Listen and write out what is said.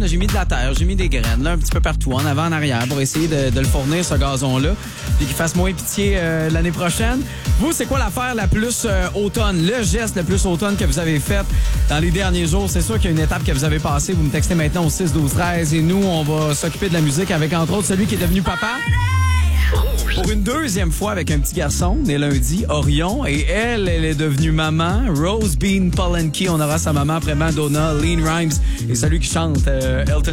J'ai mis de la terre, j'ai mis des graines, là, un petit peu partout, en avant, en arrière, pour essayer de le fournir, ce gazon-là, puis qu'il fasse moins pitié l'année prochaine. Vous, c'est quoi l'affaire la plus automne, le geste le plus automne que vous avez fait dans les derniers jours? C'est sûr qu'il y a une étape que vous avez passée. Vous me textez maintenant au 6-12-13 et nous, on va s'occuper de la musique avec, entre autres, celui qui est devenu papa. Pour une deuxième fois avec un petit garçon, né lundi, Orion. Et elle est devenue maman. Rose Bean Polanski. On aura sa maman après Madonna, Lean Rhymes et celui qui chante Elton